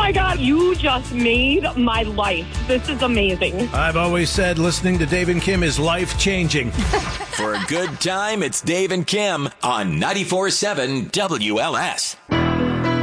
my God, you just made my life. This is amazing. I've always said listening to Dave and Kim is life-changing. For a good time, it's Dave and Kim on 94.7 WLS.